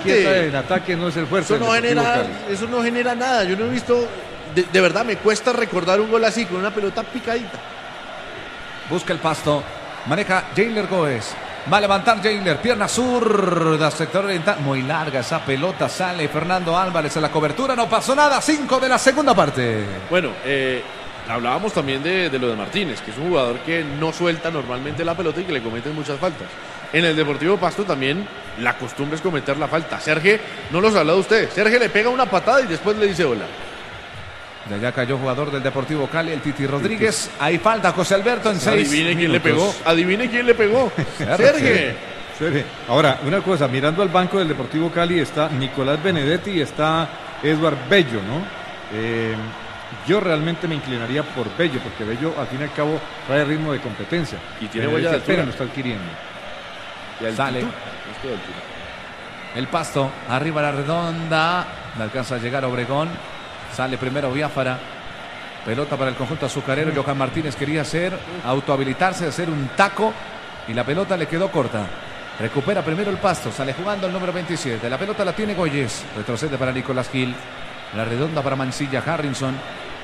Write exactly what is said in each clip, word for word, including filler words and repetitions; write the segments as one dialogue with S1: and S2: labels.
S1: inquieta en ataque no es el fuerte.
S2: Eso no genera, eso no genera nada. Yo no he visto, de, de verdad me cuesta recordar un gol así con una pelota picadita.
S3: Busca el pasto, maneja Jailer Góez. Va a levantar Jailer, pierna zurda, sector oriental. Muy larga esa pelota, sale Fernando Álvarez a la cobertura. No pasó nada, cinco de la segunda parte.
S2: Bueno, eh, hablábamos también de, de lo de Martínez, que es un jugador que no suelta normalmente la pelota y que le cometen muchas faltas. En el Deportivo Pasto también la costumbre es cometer la falta. Sergio, no los ha hablado usted. Sergio le pega una patada y después le dice hola.
S3: De allá cayó jugador del Deportivo Cali, el Titi Rodríguez. Ahí falta José Alberto en seis.
S2: Adivine quién le pegó. Adivine quién le pegó. Sergio.
S1: Sergio. Ahora, una cosa, mirando al banco del Deportivo Cali está Nicolás Benedetti y está Eduard Bello, ¿no? Eh, yo realmente me inclinaría por Bello, porque Bello al fin y al cabo trae ritmo de competencia.
S2: Y tiene huella de altura.
S1: Lo está adquiriendo.
S2: Y
S3: sale el pasto, arriba la redonda. No alcanza a llegar Obregón. Sale primero Biafara. Pelota para el conjunto azucarero. Johan Martínez quería hacer, autohabilitarse, hacer un taco. Y la pelota le quedó corta. Recupera primero el pasto. Sale jugando el número veintisiete. La pelota la tiene Goyes. Retrocede para Nicolás Gil. La redonda para Mancilla. Harrison.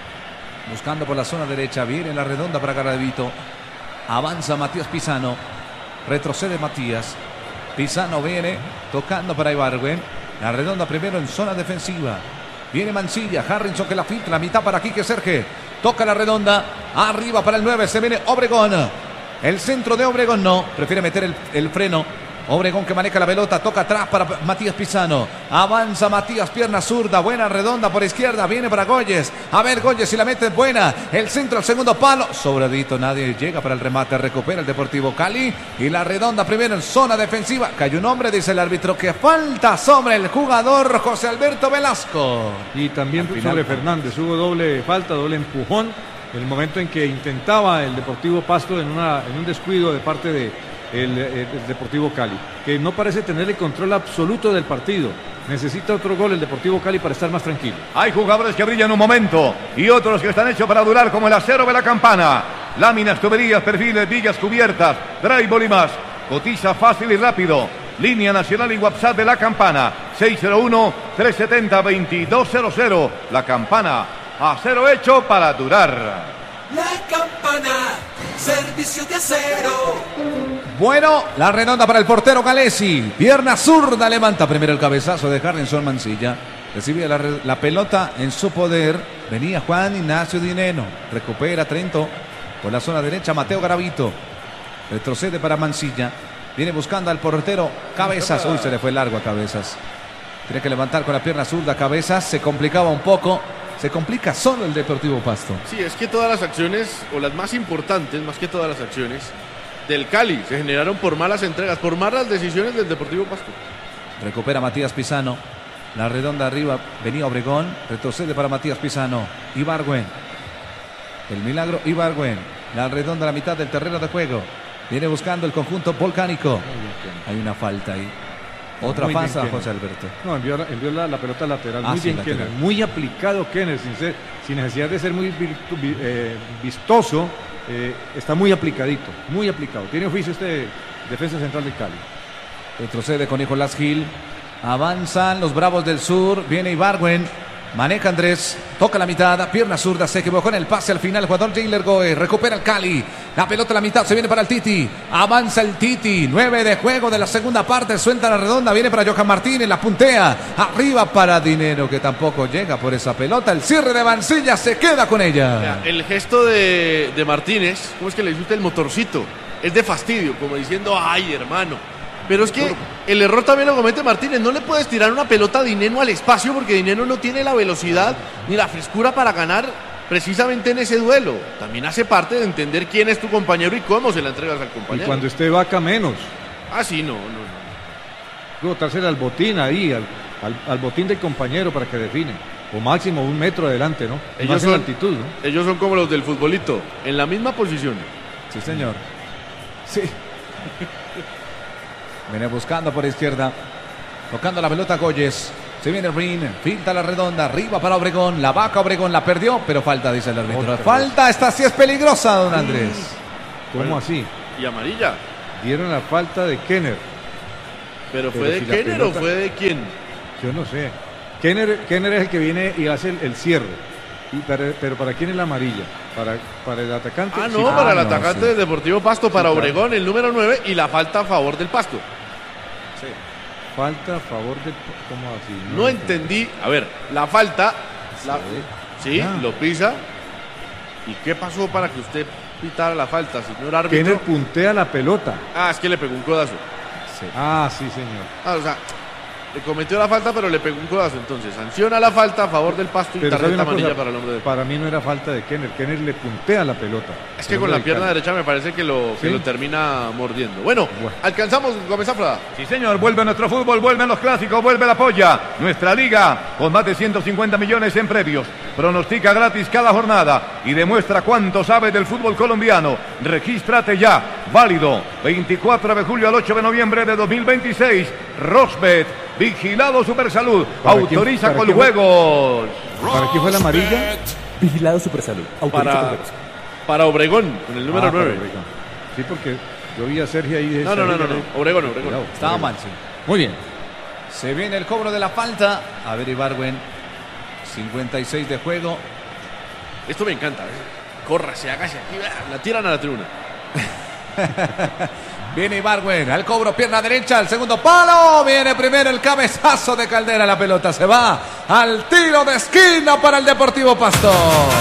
S3: Buscando por la zona derecha. Viene la redonda para Garavito. Avanza Matías Pisano. Retrocede Matías. Pisano viene tocando para Ibargüen. La redonda primero en zona defensiva. Viene Mancilla, Harrison que la filtra, la mitad para Quique Serge. Toca la redonda, arriba para el nueve, se viene Obregón. El centro de Obregón no, prefiere meter el, el freno. Obregón que maneja la pelota, toca atrás para Matías Pisano. Avanza Matías, pierna zurda, buena redonda por izquierda, viene para Goyes. A ver Goyes si la mete buena. El centro al segundo palo, sobradito, nadie llega para el remate, recupera el Deportivo Cali. Y la redonda primero en zona defensiva. Cayó un hombre, dice el árbitro, que falta sobre el jugador José Alberto Velasco.
S1: Y también sobre Fernández, hubo doble falta, doble empujón. En el momento en que intentaba el Deportivo Pasto en, una, en un descuido de parte de El, el, el Deportivo Cali, que no parece tener el control absoluto del partido. Necesita otro gol el Deportivo Cali para estar más tranquilo.
S4: Hay jugadores que brillan un momento y otros que están hechos para durar, como el acero de la Campana. Láminas, tuberías, perfiles, vigas cubiertas, drywall y más. Cotiza fácil y rápido. Línea nacional y WhatsApp de la Campana. seis cero uno, tres siete cero, dos dos cero cero. La Campana, acero hecho para durar.
S5: La Campana, servicio de acero.
S3: Bueno, la redonda para el portero Galesi. Pierna zurda, levanta primero el cabezazo de Harrison Mancilla. Recibía la, la pelota en su poder. Venía Juan Ignacio Dineno. Recupera Trento. Por la zona derecha, Mateo Garavito. Retrocede para Mancilla. Viene buscando al portero Cabezas. Uy, se le fue largo a Cabezas. Tiene que levantar con la pierna zurda Cabezas. Se complicaba un poco. Se complica solo el Deportivo Pasto.
S2: Sí, es que todas las acciones, o las más importantes, más que todas las acciones del Cali, se generaron por malas entregas, por malas decisiones del Deportivo Pasto.
S3: Recupera Matías Pisano. La redonda arriba, venía Obregón. Retrocede para Matías Pisano. Ibargüen. El milagro Ibargüen. La redonda a la mitad del terreno de juego. Viene buscando el conjunto volcánico. Hay una falta ahí. Otra muy pasa, José Alberto.
S1: No, envió, envió la, la pelota lateral.
S3: Ah,
S1: muy
S3: sí,
S1: bien,
S3: lateral.
S1: Kenner. Muy aplicado, Kenner, sin, ser, sin necesidad de ser muy virtu, eh, vistoso. Eh, está muy aplicadito, muy aplicado. Tiene oficio este defensa central del Cali.
S3: Retrocede con Nicolás Gil. Avanzan los Bravos del Sur. Viene Ibargüen. Maneja Andrés. Toca la mitad. Pierna zurda. Se equivocó en el pase al final. El jugador Jailer Goe. Recupera el Cali. La pelota a la mitad. Se viene para el Titi. Avanza el Titi. Nueve de juego de la segunda parte. Suelta la redonda. Viene para Johan Martínez. La puntea. Arriba para Dinero, que tampoco llega por esa pelota. El cierre de Mancilla se queda con ella.
S2: Ya, el gesto de, de Martínez, ¿cómo es que le dice usted el motorcito? Es de fastidio, como diciendo, ay, hermano. Pero es que el error también lo comete Martínez. No le puedes tirar una pelota a Dineno al espacio porque Dineno no tiene la velocidad ni la frescura para ganar precisamente en ese duelo. También hace parte de entender quién es tu compañero y cómo se la entregas al compañero.
S1: Y cuando esté Vaca menos.
S2: Ah, sí, no, no, no.
S1: Botársela al botín ahí, al, al, al botín del compañero para que define. O máximo un metro adelante, ¿no?
S2: Ellos
S1: Más en
S2: son,
S1: altitud, ¿no?
S2: Ellos son como los del futbolito, en la misma posición.
S3: Sí, señor. Sí. Viene buscando por izquierda. Tocando la pelota Goyes. Se viene Rin. Finta la redonda. Arriba para Obregón. La vaca Obregón la perdió. Pero falta, dice el árbitro. Falta. Esta sí es peligrosa, don Andrés.
S1: ¿Cómo
S2: Bueno,
S1: así?
S2: Y amarilla.
S1: Dieron la falta de Kenner.
S2: ¿Pero fue
S1: Pero
S2: de
S1: si la
S2: Kenner o
S1: pelota-
S2: fue de quién?
S1: Yo no sé. Kenner, Kenner es el que viene y hace el, el cierre. Y para- pero ¿para quién es la amarilla? ¿Para, para el atacante?
S2: Ah,
S1: Sí,
S2: no, para el
S3: no,
S2: atacante
S3: sí.
S2: del Deportivo Pasto, para
S1: claro.
S2: Obregón, el número nueve, y la falta a favor del Pasto.
S1: Falta a favor de... ¿Cómo así?
S2: No entendí. A ver, la falta. la- sí,
S1: Ah.
S2: lo pisa. ¿Y qué pasó para que usted pitara la falta, señor árbitro?
S1: Kenner puntea la pelota.
S2: Ah, es que le pegó un codazo.
S1: Ah, sí, señor.
S2: Ah, o sea, le cometió la falta, pero le pegó un codazo. Entonces, sanciona la falta a favor del Pasto y
S1: Pero ¿sabe
S2: tarjeta
S1: una
S2: amarilla
S1: cosa?
S2: para el hombre de...
S1: Para mí no era falta de Kenner. Kenner le puntea la pelota.
S2: Es que
S1: El
S2: con
S1: hombre
S2: la
S1: del
S2: pierna
S1: Cali.
S2: derecha me parece que lo, que
S1: ¿Sí?
S2: lo termina mordiendo. Bueno,
S1: Bueno.
S2: alcanzamos, Gómez Zafra.
S4: Sí, señor, vuelve nuestro fútbol, vuelven los clásicos, vuelve la polla. Nuestra liga, con más de ciento cincuenta millones en premios, pronostica gratis cada jornada y demuestra cuánto sabe del fútbol colombiano. Regístrate ya, válido, veinticuatro de julio al ocho de noviembre de dos mil veintiséis. Rosbet, vigilado Supersalud,
S1: ¿Para quién-
S4: autoriza
S1: para
S4: con
S1: quién fue?
S4: juegos.
S1: ¿Para quién fue la amarilla?
S6: Vigilado Supersalud. Autoriza
S2: Para,
S6: con juegos.
S2: para Obregón, con el número
S1: Ah, para
S2: nueve.
S1: Obregón. Sí, porque yo vi a Sergio ahí. de
S2: No, no, no, no,
S1: Sergio,
S2: no. Obregón, Obregón.
S1: Cuidado,
S3: Estaba
S1: Obregón.
S3: mal, sí.
S1: Muy bien.
S3: Se viene el cobro de la falta. A ver, Ibargüen. cincuenta y seis de juego.
S2: Esto me encanta. ¿eh? Corra, se haga hacia aquí, la tiran a la tribuna.
S3: Viene Ibargüen al cobro, pierna derecha, al segundo palo. Viene primero el cabezazo de Caldera. La pelota se va al tiro de esquina para el Deportivo Pasto.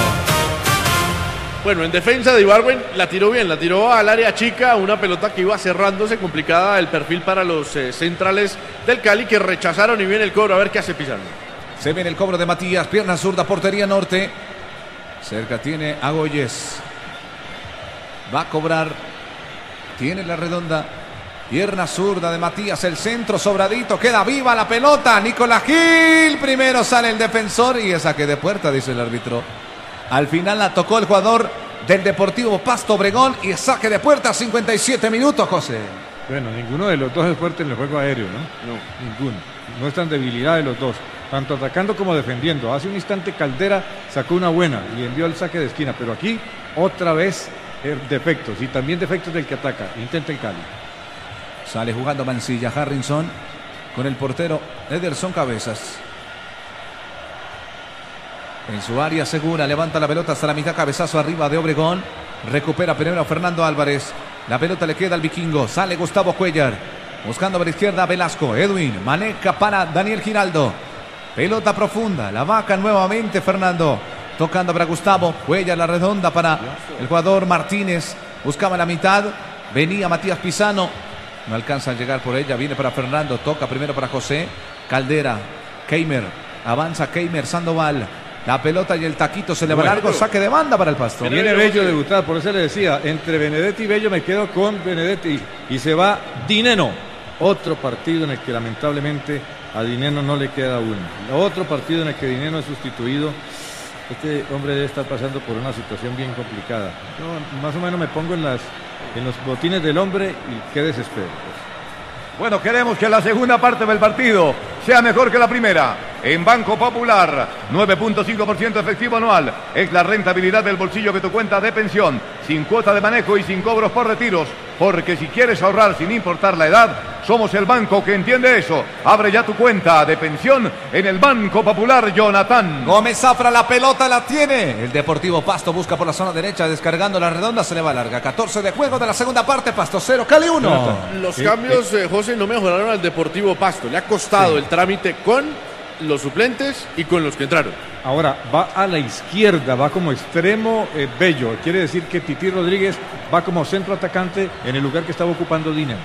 S2: Bueno, en defensa de Ibargüen la tiró bien, la tiró al área chica, una pelota que iba cerrándose, complicada el perfil para los eh, centrales del Cali que rechazaron y viene el cobro, a ver qué hace Pizarro.
S3: Se viene el cobro de Matías, pierna zurda, portería norte. Cerca tiene a Goyes. Va a cobrar. Tiene la redonda. Pierna zurda de Matías, el centro sobradito, queda viva la pelota. Nicolás Gil, primero sale el defensor y es saque de puerta, dice el árbitro. Al final la tocó el jugador del Deportivo Pasto Obregón y es saque de puerta, cincuenta y siete minutos, José.
S1: Bueno, ninguno de los dos es fuerte en el juego aéreo, ¿no?
S2: No.
S1: Ninguno. Muestran debilidad de los dos, tanto atacando como defendiendo. Hace un instante Caldera sacó una buena y envió el saque de esquina, pero aquí otra vez eh, defectos y también defectos del que ataca. Intenta el Cali.
S3: Sale jugando Mancilla, Harrison con el portero Ederson Cabezas. En su área segura, levanta la pelota hasta la mitad, cabezazo arriba de Obregón. Recupera primero Fernando Álvarez. La pelota le queda al vikingo. Sale Gustavo Cuellar. Buscando por la izquierda Velasco. Edwin maneja para Daniel Giraldo. Pelota profunda. La vaca nuevamente Fernando. Tocando para Gustavo. Cuellar la redonda para el jugador Martínez. Buscaba la mitad. Venía Matías Pisano. No alcanza a llegar por ella. Viene para Fernando. Toca primero para José. Caldera. Keimer. Avanza Keimer. Sandoval. La pelota y el taquito se le va largo. Saque de banda para el Pasto.
S2: Viene
S1: Viene
S2: Bello,
S1: Bello a
S2: José.
S1: debutar, por eso le decía, entre Benedetti y Bello me quedo con Benedetti y se va Dineno. Otro partido en el que lamentablemente a Dineno no le queda uno. Otro partido en el que Dineno es sustituido. Este hombre debe estar pasando por una situación bien complicada. Yo más o menos me pongo en, las, en los botines del hombre y qué desespero.
S4: Bueno, queremos que la segunda parte del partido sea mejor que la primera. En Banco Popular, nueve punto cinco por ciento efectivo anual. Es la rentabilidad del bolsillo de tu cuenta de pensión, sin cuota de manejo y sin cobros por retiros. Porque si quieres ahorrar sin importar la edad, somos el banco que entiende eso. Abre ya tu cuenta de pensión en el Banco Popular, Jonathan.
S3: Gómez Zafra, la pelota la tiene. El Deportivo Pasto busca por la zona derecha, descargando la redonda, se le va larga. catorce de juego de la segunda parte, Pasto cero, Cali uno.
S2: Los
S1: Eh,
S2: cambios, eh, José, no mejoraron al Deportivo Pasto. Le ha costado el trámite con los suplentes y con los que entraron.
S1: Ahora va a la izquierda, va como extremo eh, Bello. Quiere decir que Titi Rodríguez va como centro atacante en el lugar que estaba ocupando Dineno.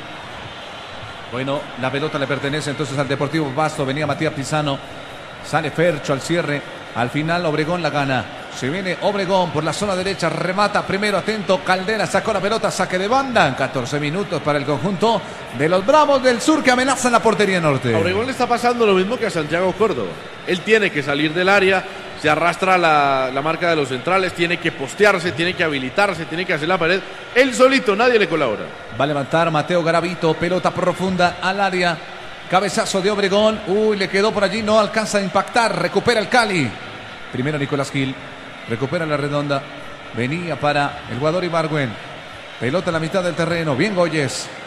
S3: Bueno, la pelota le pertenece entonces al Deportivo Pasto. Venía Matías Pisano. Sale Fercho al cierre. Al final Obregón la gana. Se viene Obregón por la zona derecha. Remata primero, atento. Caldera sacó la pelota. Saque de banda. En catorce minutos para el conjunto de los Bravos del Sur que amenazan la portería norte.
S2: A Obregón le está pasando lo mismo que a Santiago Córdoba. Él tiene que salir del área, se arrastra la, la marca de los centrales, tiene que postearse, tiene que habilitarse, tiene que hacer la pared. Él solito, nadie le colabora.
S3: Va a levantar Mateo Garavito. Pelota profunda al área. Cabezazo de Obregón. Uy, le quedó por allí. No alcanza a impactar. Recupera el Cali. Primero Nicolás Gil. Recupera la redonda. Venía para el jugador Ibargüen. Pelota en la mitad del terreno. Bien Goyes.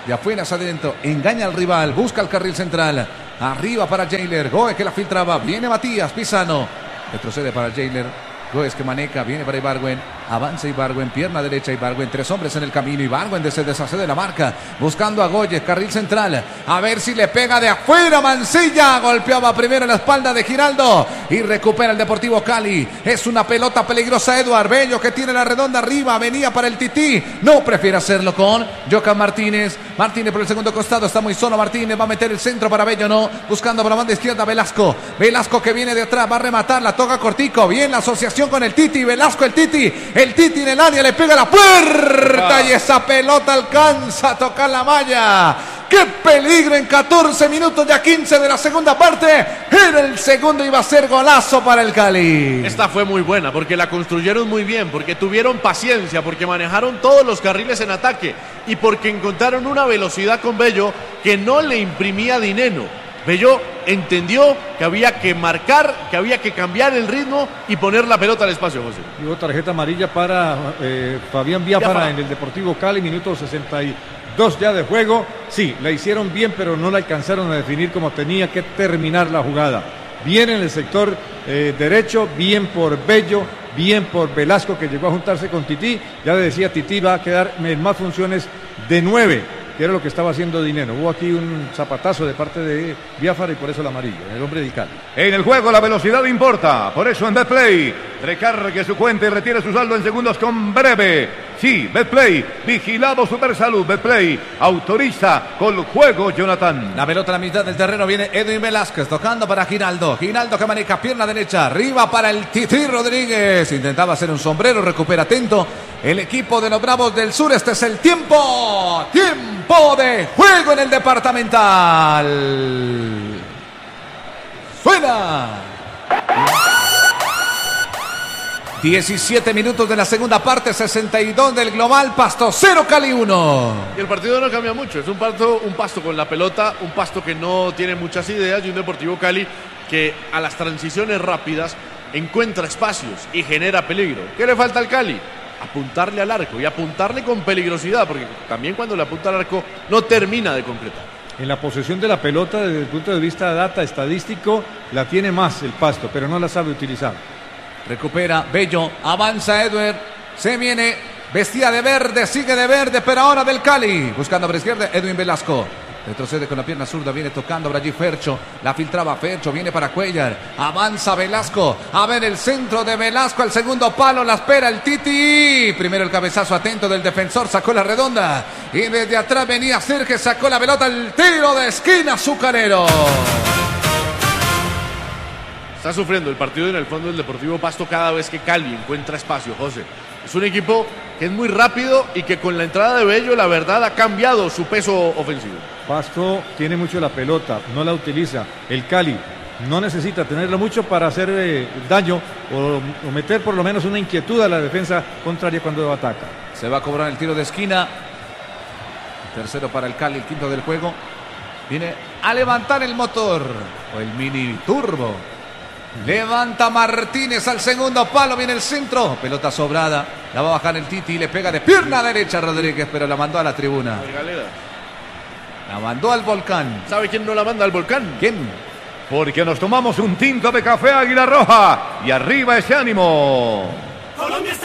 S3: de afuera hacia adentro, engaña al rival, busca el carril central, arriba para Jailer, Goes que la filtraba, viene Matías Pisano, retrocede para Jailer, Goes que maneja, viene para Ibargüen, avanza Ibargüen, pierna derecha Ibargüen, tres hombres en el camino, Ibargüen se deshace de la marca, buscando a Goyes, carril central, a ver si le pega de afuera, Mancilla, golpeaba primero en la espalda de Giraldo y recupera el Deportivo Cali, es una pelota peligrosa Eduard Bello que tiene la redonda arriba, venía para el Tití, no prefiere hacerlo con Johan Martínez, Martínez por el segundo costado, está muy solo Martínez, va a meter el centro para Bello, no, buscando por la banda izquierda Velasco, Velasco que viene de atrás, va a rematar, la toca cortico, bien la asociación con el Titi, Velasco el Titi, el Titi en el área le pega la puerta y esa pelota alcanza a tocar la malla. ¡Qué peligro en catorce minutos ya quince de la segunda parte! Era el segundo, iba a ser golazo para el Cali.
S2: Esta fue muy buena porque la construyeron muy bien, porque tuvieron paciencia, porque manejaron todos los carriles en ataque y porque encontraron una velocidad con Bello que no le imprimía Dineno. Bello entendió que había que marcar, que había que cambiar el ritmo y poner la pelota al espacio, José.
S1: Y hubo tarjeta amarilla para eh, Fabián Biafara,
S2: Biafara
S1: en el Deportivo Cali, minuto sesenta y dos ya de juego. Sí, la hicieron bien, pero no la alcanzaron a definir como tenía que terminar la jugada. Bien en el sector eh, derecho, bien por Bello, bien por Velasco que llegó a juntarse con Tití. Ya le decía, Tití va a quedar en más funciones de nueve, que era lo que estaba haciendo Dineno. Hubo aquí un zapatazo de parte de Biafara y por eso el amarillo, el hombre del Cali.
S4: En el juego la velocidad importa, por eso en Betplay recargue su cuenta y retire su saldo en segundos con Breve. Sí, Betplay, vigilado Supersalud. Betplay autoriza con juego, Jonathan.
S3: La pelota a la mitad del terreno, viene Edwin Velázquez tocando para Giraldo. Giraldo que maneja pierna derecha, arriba para el Tití Rodríguez. Intentaba hacer un sombrero, recupera atento el equipo de los Bravos del Sur. Este es el tiempo, tiempo de juego en el departamental. Suena. diecisiete minutos de la segunda parte, sesenta y dos del global, Pasto cero, Cali uno.
S2: Y el partido no cambia mucho, es un pasto, un pasto con la pelota, un pasto que no tiene muchas ideas y un Deportivo Cali que a las transiciones rápidas encuentra espacios y genera peligro. ¿Qué le falta al Cali? Apuntarle al arco y apuntarle con peligrosidad, porque también cuando le apunta al arco no termina de concretar.
S1: En la posesión de la pelota, desde el punto de vista de data estadístico, la tiene más el Pasto, pero no la sabe utilizar.
S3: Recupera Bello, avanza Edward, se viene, vestida de verde, sigue de verde, pero ahora del Cali. Buscando por izquierda, Edwin Velasco. Retrocede con la pierna zurda, viene tocando por allí Fercho. La filtraba Fercho, viene para Cuellar. Avanza Velasco, a ver el centro de Velasco, al segundo palo, la espera el Titi. Primero el cabezazo atento del defensor, sacó la redonda. Y desde atrás venía Sergio, sacó la pelota, el tiro de esquina azucarero.
S2: Está sufriendo el partido en el fondo del Deportivo Pasto cada vez que Cali encuentra espacio, José. Es un equipo que es muy rápido y que con la entrada de Bello, la verdad, ha cambiado su peso ofensivo.
S1: Pasto tiene mucho la pelota, no la utiliza. El Cali no necesita tenerla mucho para hacer eh, daño o, o meter por lo menos una inquietud a la defensa contraria cuando ataca.
S3: Se va a cobrar el tiro de esquina. Tercero para el Cali, el quinto del juego. Viene a levantar el motor o el mini turbo. Levanta Martínez al segundo palo, viene el centro, pelota sobrada, la va a bajar el Titi y le pega de pierna derecha a Rodríguez, pero la mandó a la tribuna. La mandó al volcán.
S2: ¿Sabe quién no la manda al volcán?
S3: ¿Quién?
S4: Porque nos tomamos un tinto de café Águila Roja y arriba ese ánimo.
S5: Colombia está